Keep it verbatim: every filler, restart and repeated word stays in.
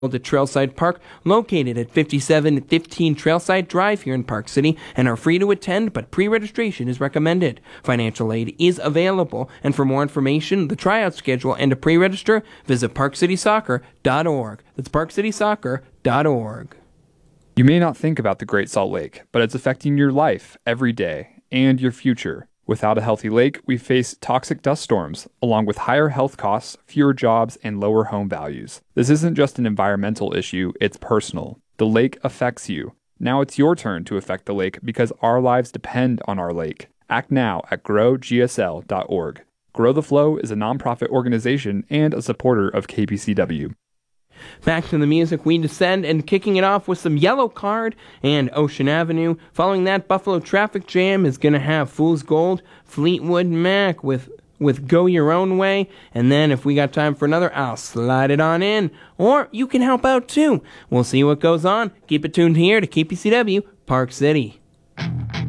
The Trailside Park, located at fifty-seven fifteen Trailside Drive here in Park City, and are free to attend, but pre-registration is recommended. Financial aid is available, and for more information, the tryout schedule, and to pre-register, visit park city soccer dot org. That's park city soccer dot org. You may not think about the Great Salt Lake, but it's affecting your life every day and your future. Without a healthy lake, we face toxic dust storms, along with higher health costs, fewer jobs, and lower home values. This isn't just an environmental issue, it's personal. The lake affects you. Now it's your turn to affect the lake because our lives depend on our lake. Act now at grow g s l dot org. Grow the Flow is a nonprofit organization and a supporter of K P C W. Back to the music, we descend, and kicking it off with some Yellow Card and Ocean Avenue. Following that, Buffalo Traffic Jam is going to have Fool's Gold, Fleetwood Mac with with Go Your Own Way, and then if we got time for another, I'll slide it on in. Or you can help out too. We'll see what goes on. Keep it tuned here to K P C W, Park City.